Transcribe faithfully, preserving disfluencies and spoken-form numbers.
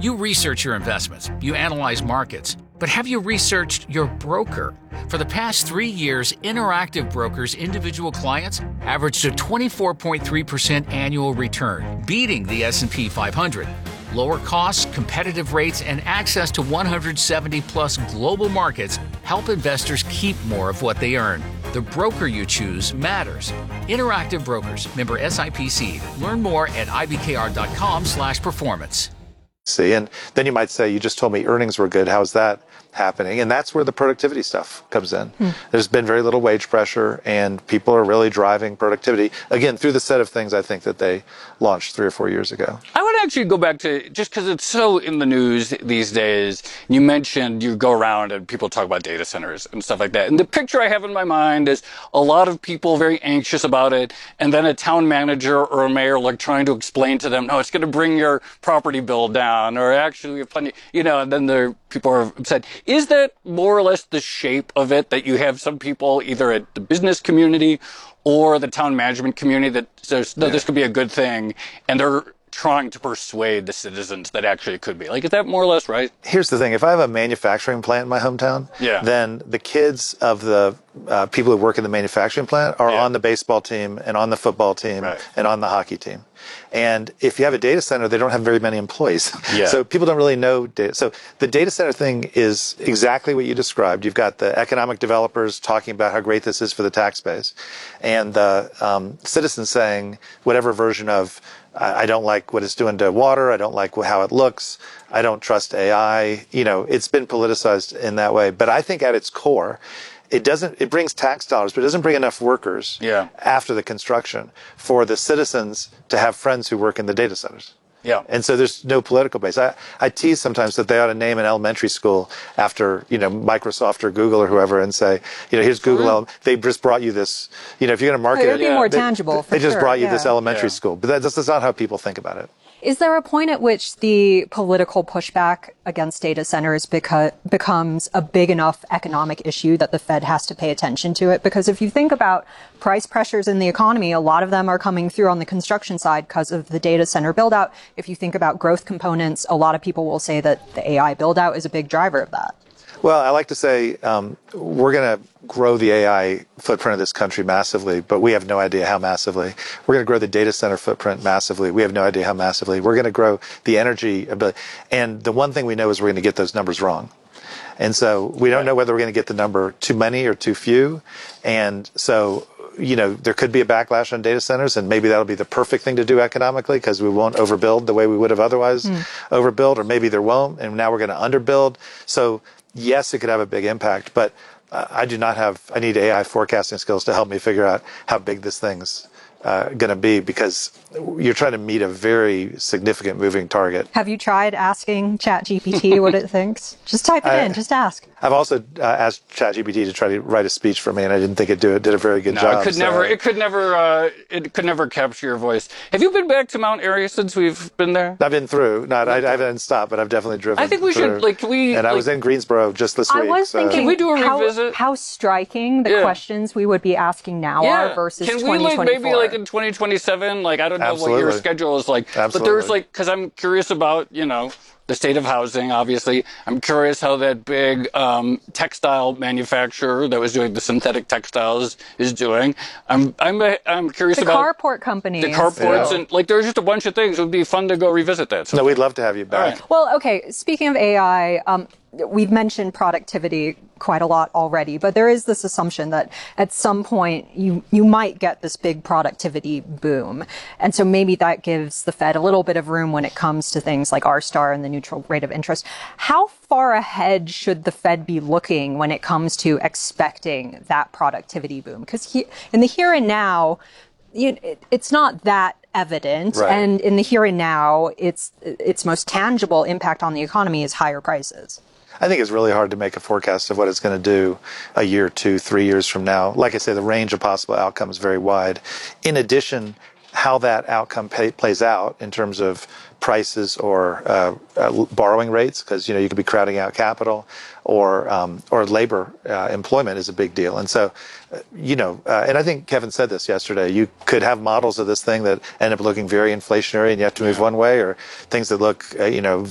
You research your investments, you analyze markets, but have you researched your broker? For the past three years, Interactive Brokers' individual clients averaged a twenty-four point three percent annual return, beating the S and P five hundred. Lower costs, competitive rates, and access to one hundred seventy plus global markets help investors keep more of what they earn. The broker you choose matters. Interactive Brokers, member S I P C. Learn more at I B K R dot com slash performance. See, and then you might say, you just told me earnings were good. How's that happening? And that's where the productivity stuff comes in. Hmm. There's been very little wage pressure, and people are really driving productivity, again, through the set of things I think that they launched three or four years ago. I would actually go back to, just because it's so in the news these days, you mentioned you go around and people talk about data centers and stuff like that. And the picture I have in my mind is a lot of people very anxious about it, and then a town manager or a mayor like trying to explain to them, no, it's going to bring your property bill down, or actually we have plenty, you know, and then the people are upset. Is that more or less the shape of it, that you have some people either at the business community or the town management community that says, no, yeah. this could be a good thing, and they're trying to persuade the citizens that actually it could be? Like, is that more or less right? Here's the thing. If I have a manufacturing plant in my hometown, yeah. then the kids of the uh, people who work in the manufacturing plant are yeah. on the baseball team and on the football team right. and on the hockey team. And if you have a data center, they don't have very many employees. Yeah. So people don't really know data. So the data center thing is exactly what you described. You've got the economic developers talking about how great this is for the tax base, and the um, citizens saying whatever version of, I don't like what it's doing to water. I don't like how it looks. I don't trust A I. You know, it's been politicized in that way. But I think at its core, it doesn't, it brings tax dollars, but it doesn't bring enough workers yeah. after the construction for the citizens to have friends who work in the data centers. Yeah. And so there's no political base. I, I tease sometimes that they ought to name an elementary school after, you know, Microsoft or Google or whoever, and say, you know, here's Google. Ele- they just brought you this, you know, if you're going to market it would be it, more they, tangible. They, they just sure, brought you yeah. this elementary yeah. school. But that, that's not how people think about it. Is there a point at which the political pushback against data centers beca- becomes a big enough economic issue that the Fed has to pay attention to it? Because if you think about price pressures in the economy, a lot of them are coming through on the construction side because of the data center build out. If you think about growth components, a lot of people will say that the A I build out is a big driver of that. Well, I like to say um, we're going to grow the A I footprint of this country massively, but we have no idea how massively. We're going to grow the data center footprint massively. We have no idea how massively. We're going to grow the energy ability. And the one thing we know is we're going to get those numbers wrong. And so we don't know whether we're going to get the number too many or too few. And so, you know, there could be a backlash on data centers, and maybe that'll be the perfect thing to do economically because we won't overbuild the way we would have otherwise mm. overbuilt, or maybe there won't, and now we're going to underbuild. So yes, it could have a big impact, but uh, I do not have, I need A I forecasting skills to help me figure out how big this thing's uh, going to be, because you're trying to meet a very significant moving target. Have you tried asking ChatGPT what it thinks? Just type it I, in, just ask. I've also uh, asked ChatGPT to try to write a speech for me, and I didn't think it do it did a very good no, job. It could so. never, it could never, uh, it could never capture your voice. Have you been back to Mount Airy since we've been there? I've been through. Not, I, I haven't stopped, but I've definitely driven. I think we through. should, like, can we? And like, I was in Greensboro just this I week. I was so. thinking, can we do a how, revisit? How striking the yeah. questions we would be asking now yeah. are versus can twenty twenty-four. Can we, like, maybe like in twenty twenty-seven? Like, I don't know Absolutely. what your schedule is like, Absolutely. but there's like, because I'm curious about, you know, the state of housing, obviously. I'm curious how that big um, textile manufacturer that was doing the synthetic textiles is doing. I'm I'm I'm curious the about the carport companies. The carports yeah. and like there's just a bunch of things. It would be fun to go revisit that. So. No, we'd love to have you back. Right. Well, okay. Speaking of A I, um, we've mentioned productivity quite a lot already, but there is this assumption that at some point you you might get this big productivity boom. And so maybe that gives the Fed a little bit of room when it comes to things like R star and the neutral rate of interest. How far ahead should the Fed be looking when it comes to expecting that productivity boom? Because in the here and now, you, it, it's not that evident. Right. And in the here and now, its its most tangible impact on the economy is higher prices. I think it's really hard to make a forecast of what it's going to do a year, two, three years from now. Like I say, the range of possible outcomes is very wide. In addition, how that outcome pay, plays out in terms of prices or uh, uh, borrowing rates, because you know you could be crowding out capital, or um, or labor uh, employment is a big deal. And so, uh, you know, uh, and I think Kevin said this yesterday. You could have models of this thing that end up looking very inflationary, and you have to move one way, or things that look, uh, you know,